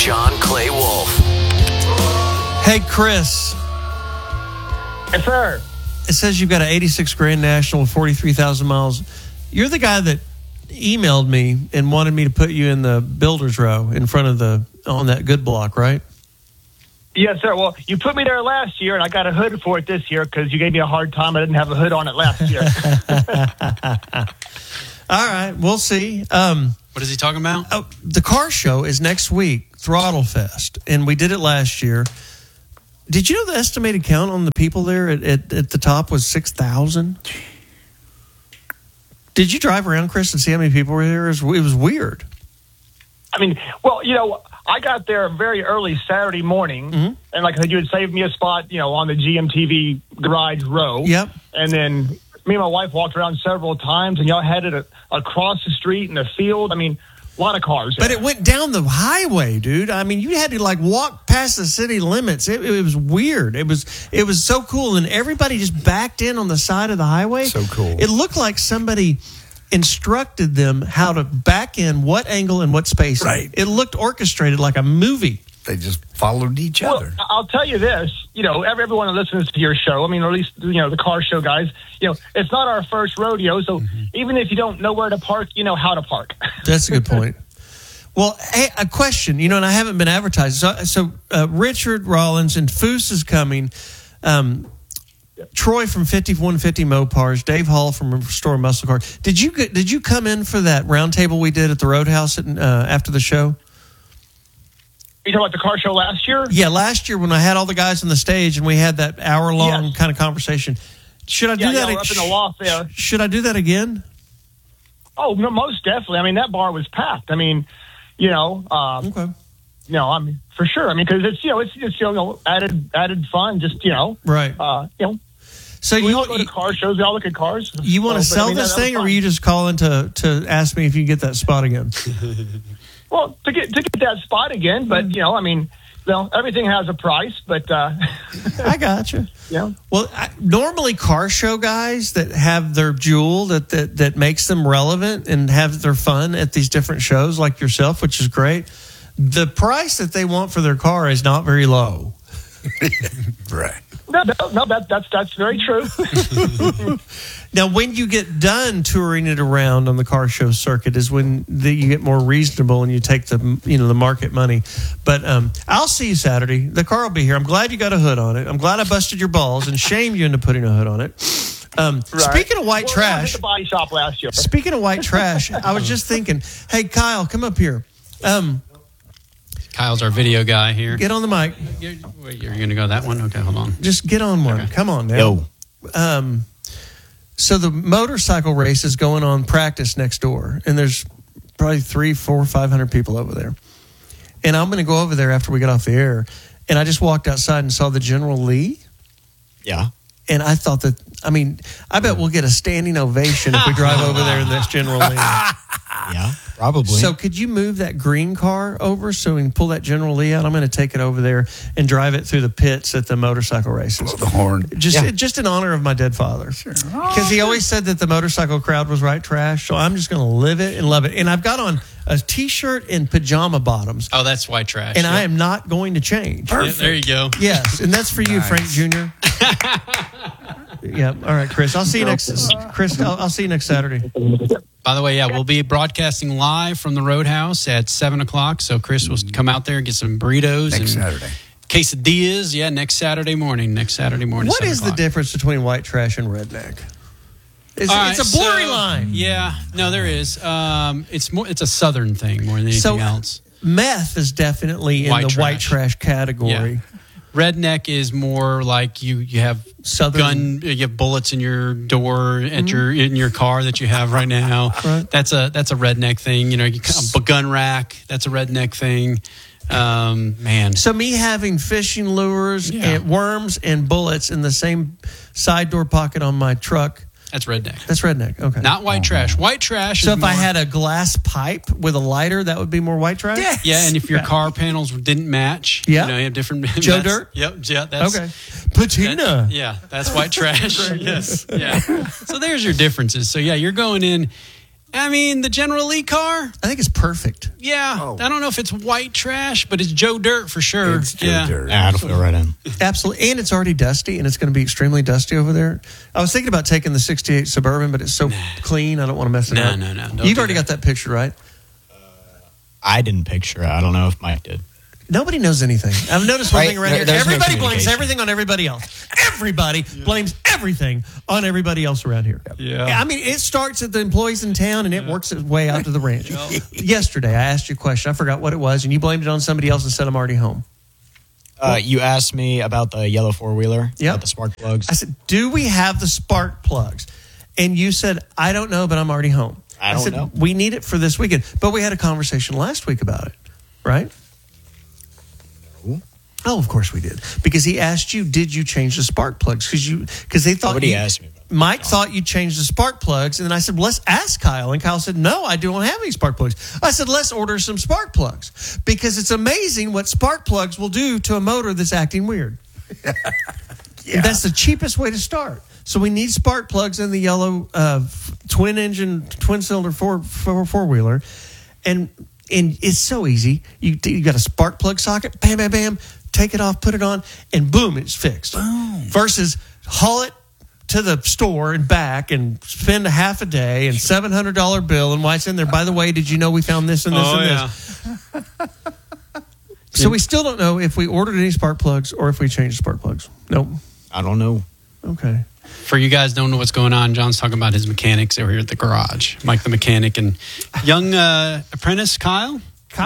John Clay Wolf. Hey, Chris. Yes, sir. It says you've got an 86 Grand National with 43,000 miles. You're the guy that emailed me and wanted me to put you in the builder's row in front of on that good block, right? Yes, sir. Well, you put me there last year, and I got a hood for it this year because you gave me a hard time. I didn't have a hood on it last year. All right, we'll see. What is he talking about? The car show is next week, Throttle Fest, and we did it last year. Did you know the estimated count on the people there at the top was 6,000? Did you drive around, Chris, and see how many people were there? It was weird. I mean, well, I got there very early Saturday morning, and like I said, you had saved me a spot, on the GMTV garage row. Yep. And then me and my wife walked around several times, and y'all headed across the street in the field. I mean, a lot of cars. But it went down the highway, dude. I mean, you had to walk past the city limits. It was weird. It was so cool, and everybody just backed in on the side of the highway. So cool. It looked like somebody instructed them how to back in, what angle and what space. Right. It looked orchestrated like a movie. They just followed each other. I'll tell you this, everyone that listens to your show, I mean, or at least, the car show guys, it's not our first rodeo. So even if you don't know where to park, you know how to park. That's a good point. Well, hey, a question, and I haven't been advertised. So Richard Rollins and Foose is coming. Troy from 5150 Mopars, Dave Hall from Restore Muscle Car. Did you come in for that roundtable we did at the Roadhouse after the show? You talking about the car show last year? Yeah, last year when I had all the guys on the stage and we had that hour-long kind of conversation. Should I do that? We're up in the loft there. Should I do that again? Oh, no, most definitely. I mean, that bar was packed. I mean, okay. I mean, for sure. I mean, because it's added fun. Just right. So we all go to car shows. We all look at cars. You want to sell this thing, or were you just calling to ask me if you get that spot again? Well, to get that spot again, but I mean, everything has a price. But I got you. Yeah. Well, normally car show guys that have their jewel that makes them relevant and have their fun at these different shows, like yourself, which is great. The price that they want for their car is not very low. Right. No, that's very true. Now, when you get done touring it around on the car show circuit is when you get more reasonable and you take the market money. But I'll see you Saturday. The car will be here. I'm glad you got a hood on it. I'm glad I busted your balls and shamed you into putting a hood on it. Right. Speaking of white trash, I was at the body shop last year. Speaking of white trash, I was just thinking, hey Kyle, come up here. Kyle's our video guy here. Get on the mic. You're going to go that one? Okay, hold on. Just get on one. Okay. Come on now. Yo. So the motorcycle race is going on practice next door, and there's probably 300, 400, 500 people over there. And I'm going to go over there after we get off the air. And I just walked outside and saw the General Lee. Yeah. And I thought I bet we'll get a standing ovation if we drive over there in this General Lee. Yeah, probably. So could you move that green car over so we can pull that General Lee out? I'm going to take it over there and drive it through the pits at the motorcycle races. Blow the horn. Just in honor of my dead father. Sure. Because he always said that the motorcycle crowd was right trash. So I'm just going to live it and love it. And I've got on a T-shirt and pajama bottoms. Oh, that's white trash. And I am not going to change. Perfect. Yeah, there you go. Yes, and that's for you, nice. Frank Jr. Yeah. All right, Chris. I'll see you next Saturday. By the way, we'll be broadcasting live from the Roadhouse at 7:00. So Chris will come out there and get some burritos next Saturday. Quesadillas. Yeah, next Saturday morning. What is the difference between white trash and redneck? It's a blurry line. Yeah, no, there is. It's a Southern thing more than anything else. Meth is definitely in the white trash category. Yeah. Redneck is more like you have Southern you have bullets in your door in your car that you have right now. Right. That's a redneck thing. A gun rack. That's a redneck thing. Man. So me having fishing lures and worms and bullets in the same side door pocket on my truck. That's redneck. That's redneck. Okay. Not white trash. White trash. So if I had a glass pipe with a lighter, that would be more white trash? Yes. Yeah, and if your car panels didn't match, you have different. Joe Dirt? Yep. Yeah, that's okay. Patina. That's white trash. Yes. Yeah. So there's your differences. So you're going in. I mean, the General Lee car. I think it's perfect. Yeah, Oh. I don't know if it's white trash, but it's Joe Dirt for sure. It's Joe yeah. Dirt. Yeah, it'll fit right in. Absolutely. And it's already dusty, and it's going to be extremely dusty over there. I was thinking about taking the 68 Suburban, but it's so clean, I don't want to mess it up. No. Don't You've do already that. got that picture, right? I didn't picture it. I don't know if Mike did. Nobody knows anything. I've noticed one Right, thing around here. there's no Everybody blames communication. everything on everybody else. Everybody blames everything on everybody else around here. Yeah. I mean, it starts at the employees in town and it works its way out to the ranch. Yesterday, I asked you a question. I forgot what it was, and you blamed it on somebody else and said, I'm already home. You asked me about the yellow four-wheeler, Yep. about the spark plugs. I said, do we have the spark plugs? And you said, I don't know, but I'm already home. I don't said, know. We need it for this weekend. But we had a conversation last week about it, right? No. Oh, of course we did. Because he asked you, did you change the spark plugs? Because they thought Nobody asked me about that. Mike thought you changed the spark plugs. And then I said, well, let's ask Kyle. And Kyle said, no, I don't have any spark plugs. I said, let's order some spark plugs. Because it's amazing what spark plugs will do to a motor that's acting weird. And that's the cheapest way to start. So we need spark plugs in the yellow twin cylinder four wheeler, and it's so easy. You got a spark plug socket, bam, bam, bam, take it off, put it on, and boom, it's fixed. Boom. Versus haul it to the store and back and spend a half a day and $700 bill, and why it's in there. By the way, did you know we found this and this and this? So we still don't know if we ordered any spark plugs or if we changed the spark plugs. Nope. I don't know. Okay. For you guys don't know what's going on, John's talking about his mechanics over here at the garage. Mike the mechanic and young apprentice Kyle.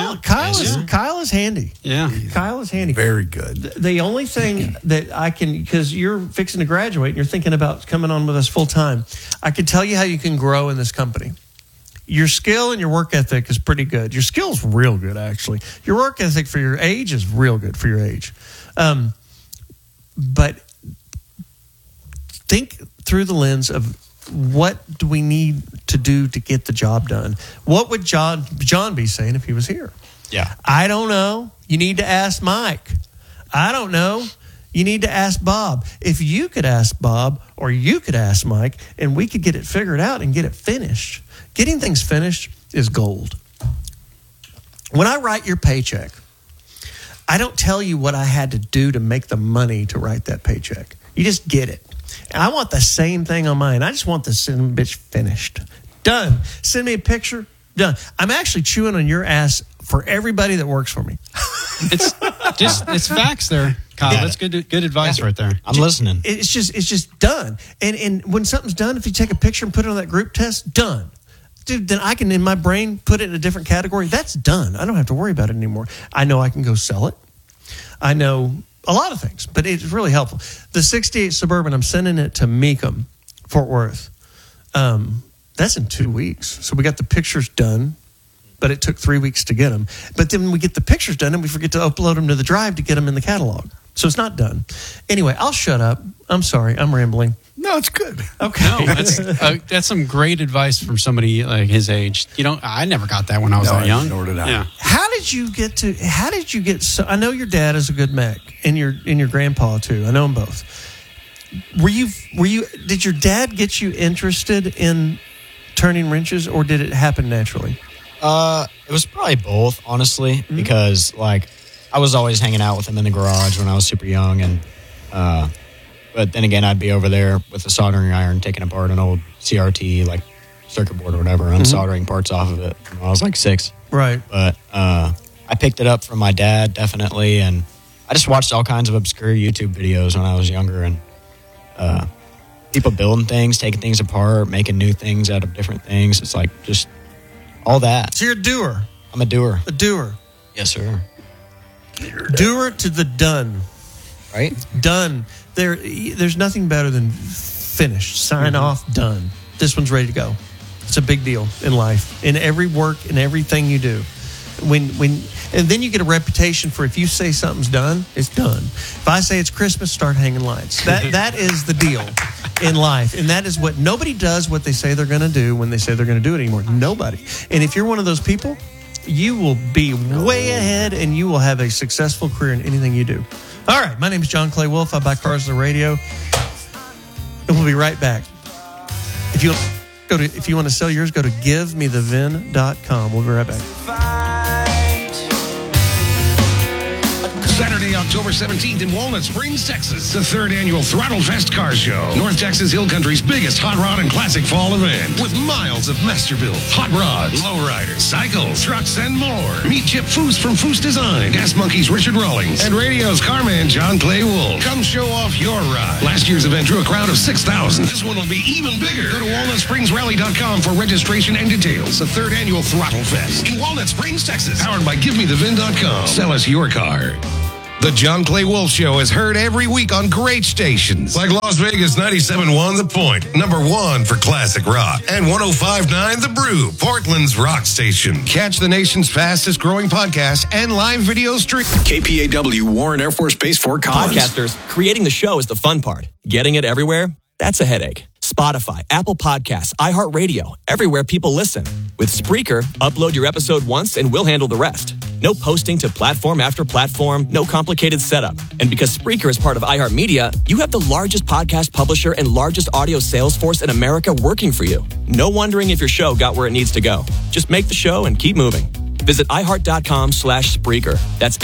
Kyle is handy. Yeah. Kyle is handy. Very good. The only thing that I can, because you're fixing to graduate and you're thinking about coming on with us full time, I can tell you how you can grow in this company. Your skill and your work ethic is pretty good. Your skill's real good, actually. Your work ethic for your age is real good for your age. But think through the lens of what do we need to do to get the job done? What would John be saying if he was here? Yeah. I don't know. You need to ask Mike. I don't know. You need to ask Bob. If you could ask Bob or you could ask Mike and we could get it figured out and get it finished. Getting things finished is gold. When I write your paycheck, I don't tell you what I had to do to make the money to write that paycheck. You just get it. And I want the same thing on mine. I just want this bitch finished. Done. Send me a picture. Done. I'm actually chewing on your ass for everybody that works for me. It's facts there, Kyle. Yeah. That's good advice right there. I'm listening. It's just done. And when something's done, if you take a picture and put it on that group test, done. Dude, then I can, in my brain, put it in a different category. That's done. I don't have to worry about it anymore. I know I can go sell it. I know a lot of things, but it's really helpful. The 68 Suburban, I'm sending it to Meekum, Fort Worth. That's in 2 weeks. So we got the pictures done, but it took 3 weeks to get them. But then we get the pictures done and we forget to upload them to the drive to get them in the catalog. So it's not done. Anyway, I'll shut up. I'm sorry. I'm rambling. No, it's good. Okay. No, that's some great advice from somebody like his age. I never got that when I was that young. Nor did I. Yeah. How did you get so? I know your dad is a good mech, and your grandpa too. I know them both. Did your dad get you interested in turning wrenches, or did it happen naturally? It was probably both, honestly, because I was always hanging out with him in the garage when I was super young, and but then again, I'd be over there with a soldering iron taking apart an old CRT circuit board or whatever, unsoldering parts off of it when I was 6. Right. But I picked it up from my dad, definitely, and I just watched all kinds of obscure YouTube videos when I was younger, and people building things, taking things apart, making new things out of different things. It's just all that. So you're a doer. I'm a doer. A doer. Yes, sir. Doer to the done. Right? Done. There's nothing better than finished. Sign off. Done. This one's ready to go. It's a big deal in life, in every work, in everything you do. And then you get a reputation for if you say something's done, it's done. If I say it's Christmas, start hanging lights. That is the deal in life. And that is what nobody does what they say they're going to do when they say they're going to do it anymore. Nobody. And if you're one of those people, you will be way ahead and you will have a successful career in anything you do. All right. My name is John Clay Wolf. I buy cars on the radio. And we'll be right back. If you If you want to sell yours, go to givemethevin.com. We'll be right back. Saturday, October 17th in Walnut Springs, Texas, the 3rd annual Throttle Fest Car Show. North Texas Hill Country's biggest hot rod and classic fall event. With miles of Masterbuilt, hot rods, lowriders, cycles, trucks, and more. Meet Chip Foose from Foose Design, Gas Monkeys Richard Rawlings, and Radio's carman John Clay Wolf. Come show off your ride. Last year's event drew a crowd of 6,000. This one will be even bigger. Go to WalnutSpringsRally.com for registration and details. The 3rd annual Throttle Fest in Walnut Springs, Texas. Powered by GiveMeTheVin.com. Sell us your car. The John Clay Wolf Show is heard every week on great stations like Las Vegas 97.1 The Point, number 1 for classic rock, and 105.9 The Brew, Portland's rock station. Catch the nation's fastest growing podcast and live video stream. KPAW, Warren Air Force Base, Fort Collins. Podcasters, creating the show is the fun part. Getting it everywhere, that's a headache. Spotify, Apple Podcasts, iHeartRadio, everywhere people listen. With Spreaker, upload your episode once and we'll handle the rest. No posting to platform after platform, no complicated setup. And because Spreaker is part of iHeartMedia, you have the largest podcast publisher and largest audio sales force in America working for you. No wondering if your show got where it needs to go. Just make the show and keep moving. Visit iHeart.com/Spreaker. That's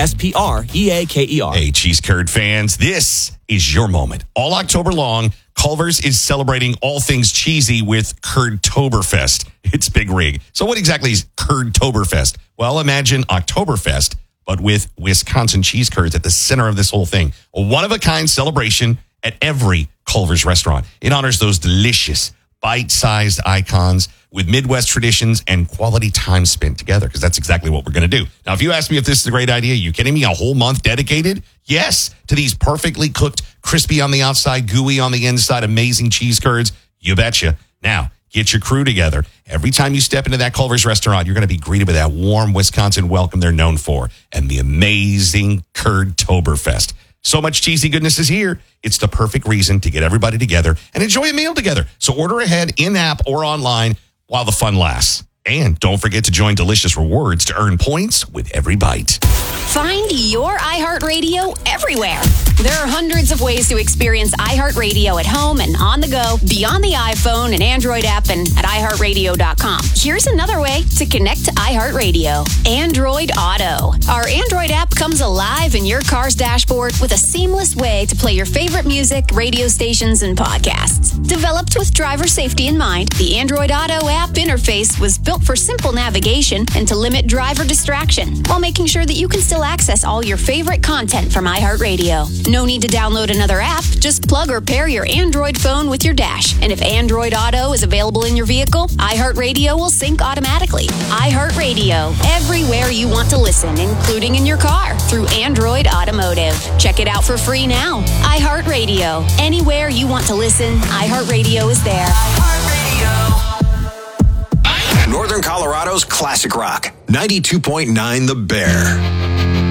SPREAKER. Hey, Cheese Curd fans, this is your moment. All October long, Culver's is celebrating all things cheesy with Curdtoberfest. It's big rig. So what exactly is Curdtoberfest? Well, imagine Oktoberfest, but with Wisconsin cheese curds at the center of this whole thing. A one-of-a-kind celebration at every Culver's restaurant. It honors those delicious, bite-sized icons with Midwest traditions and quality time spent together, because that's exactly what we're going to do. Now, if you ask me if this is a great idea, you kidding me? A whole month dedicated? Yes, to these perfectly cooked, crispy on the outside, gooey on the inside, amazing cheese curds. You betcha. Now, get your crew together. Every time you step into that Culver's restaurant, you're going to be greeted with that warm Wisconsin welcome they're known for and the amazing Curdtoberfest. So much cheesy goodness is here. It's the perfect reason to get everybody together and enjoy a meal together. So order ahead in-app or online while the fun lasts. And don't forget to join Delicious Rewards to earn points with every bite. Find your iHeartRadio everywhere. There are hundreds of ways to experience iHeartRadio at home and on the go, beyond the iPhone and Android app and at iHeartRadio.com. Here's another way to connect to iHeartRadio. Android Auto. Our Android app comes alive in your car's dashboard with a seamless way to play your favorite music, radio stations, and podcasts. Developed with driver safety in mind, the Android Auto app interface was built for simple navigation and to limit driver distraction, while making sure that you can still access all your favorite content from iHeartRadio. No need to download another app. Just plug or pair your Android phone with your dash. And if Android Auto is available in your vehicle, iHeartRadio will sync automatically. iHeartRadio, everywhere you want to listen, including in your car, through Android Automotive. Check it out for free now. iHeartRadio, anywhere you want to listen, iHeartRadio is there. Northern Colorado's classic rock, 92.9 The Bear.